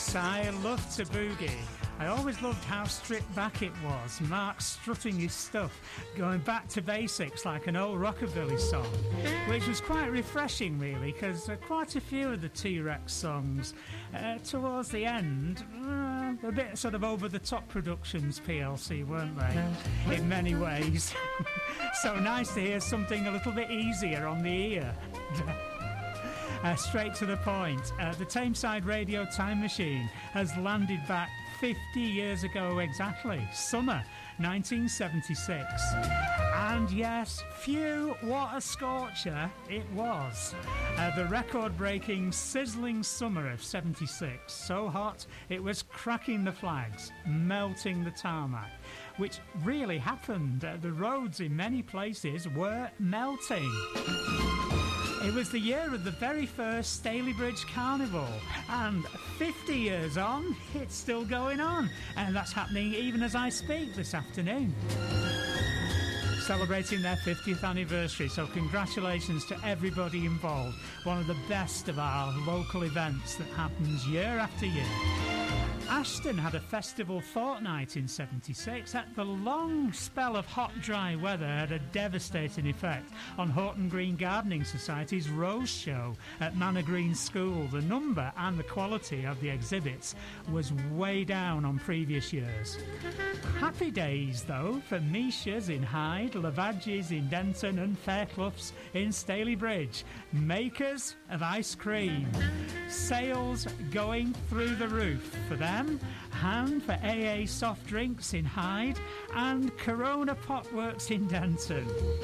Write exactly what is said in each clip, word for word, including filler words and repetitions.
Yes, I love to boogie. I always loved how stripped back it was, Mark strutting his stuff, going back to basics like an old rockabilly song, which was quite refreshing really, because uh, quite a few of the T-Rex songs uh, towards the end, uh, a bit sort of over-the-top productions P L C, weren't they, in many ways. So nice to hear something a little bit easier on the ear. Uh, straight to the point, uh, the Tameside Radio Time Machine has landed back fifty years ago exactly, summer nineteen seventy-six. And yes, phew, what a scorcher it was. Uh, the record-breaking, sizzling summer of seventy-six. So hot, it was cracking the flags, melting the tarmac, which really happened. Uh, the roads in many places were melting. It was the year of the very first Stalybridge Carnival, and fifty years on, it's still going on, and that's happening even as I speak this afternoon. Celebrating their fiftieth anniversary, so congratulations to everybody involved. One of the best of our local events that happens year after year. Ashton had a festival fortnight in seventy-six. The long spell of hot, dry weather had a devastating effect on Horton Green Gardening Society's Rose Show at Manor Green School. The number and the quality of the exhibits was way down on previous years. Happy days, though, for Misha's in Hyde, Lavaggi's in Denton and Fairclough's in Stalybridge. Makers of ice cream. Sales going through the roof for them, and for A A soft drinks in Hyde and Corona Potworks in Denton.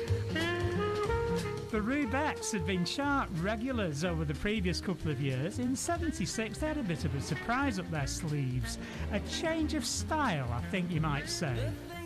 The Rubettes had been chart regulars over the previous couple of years. In seventy-six they had a bit of a surprise up their sleeves. A change of style, I think you might say.